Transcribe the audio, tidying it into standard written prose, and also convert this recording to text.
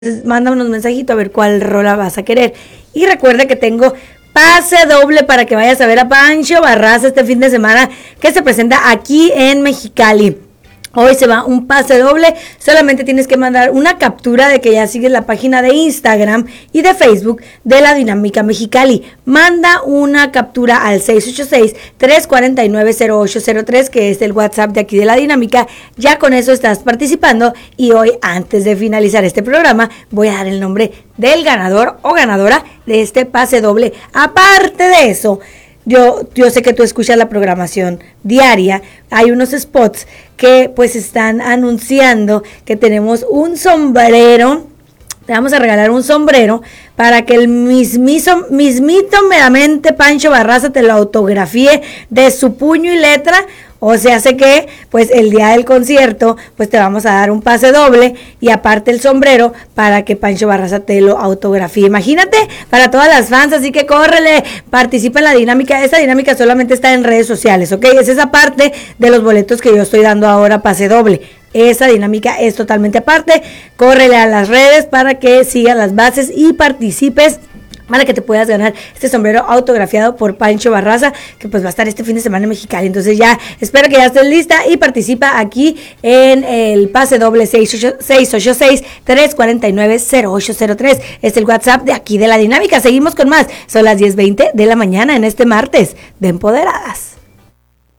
Mándame unos mensajitos a ver cuál rola vas a querer. Y recuerda que tengo pase doble para que vayas a ver a Pancho Barraza este fin de semana que se presenta aquí en Mexicali. Hoy se va un pase doble, solamente tienes que mandar una captura de que ya sigues la página de Instagram y de Facebook de la Dinámica Mexicali. Manda una captura al 686-349-0803, que es el WhatsApp de aquí de la Dinámica. Ya con eso estás participando y hoy, antes de finalizar este programa, voy a dar el nombre del ganador o ganadora de este pase doble. Aparte de eso, yo sé que tú escuchas la programación diaria, hay unos spots que pues están anunciando que tenemos un sombrero, te vamos a regalar un sombrero para que el mismito meramente Pancho Barraza te lo autografíe de su puño y letra. O sea, hace que, pues, el día del concierto, pues, te vamos a dar un pase doble y aparte el sombrero para que Pancho Barraza te lo autografíe. Imagínate, para todas las fans, así que córrele, participa en la dinámica. Esta dinámica solamente está en redes sociales, ¿ok? Es esa parte de los boletos que yo estoy dando ahora pase doble. Esa dinámica es totalmente aparte. Córrele a las redes para que sigas las bases y participes, para que te puedas ganar este sombrero autografiado por Pancho Barraza, que pues va a estar este fin de semana en Mexicali. Entonces ya, espero que ya estés lista y participa aquí en el pase doble 686-349-0803. Es el WhatsApp de aquí de la Dinámica. Seguimos con más. Son las 10:20 de la mañana en este martes de Empoderadas.